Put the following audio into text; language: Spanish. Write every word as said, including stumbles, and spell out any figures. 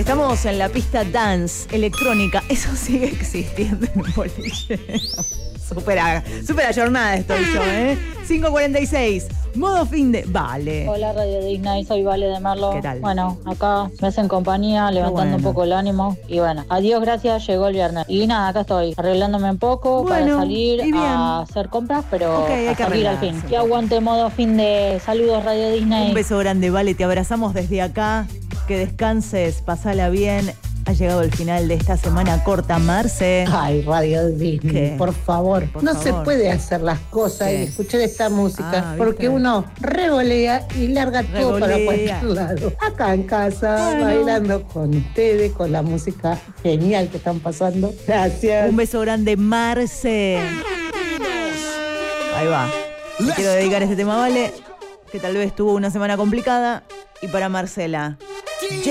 Estamos en la pista dance electrónica. Eso sigue existiendo en un boliche. Súper super jornada estoy yo, ¿eh? cinco cuarenta y seis. Modo fin de... Vale. Hola Radio Disney, soy Vale de Merlo. ¿Qué tal? Bueno, acá me hacen compañía, levantando bueno. un poco el ánimo. Y bueno, adiós, gracias, llegó el viernes. Y nada, acá estoy, arreglándome un poco Bueno, para salir y bien. a hacer compras, pero Ok, hay a que salir al arreglarse. fin. Que aguante modo fin de... Saludos Radio Disney. Un beso grande, Vale. Te abrazamos desde acá. Que descanses, pasala bien. Ha llegado el final de esta semana corta, Marce. Ay, Radio Disney, ¿Qué? por favor. Por no favor. se puede hacer las cosas ¿Qué? y escuchar esta música Ah, porque ¿viste? uno revolea y larga todo para Revolea. cualquier lado. Acá en casa, Bueno. bailando con ustedes, con la música genial que están pasando. Gracias. Un beso grande, Marce. Ahí va. Le quiero dedicar este tema a Vale, que tal vez tuvo una semana complicada. Y para Marcela.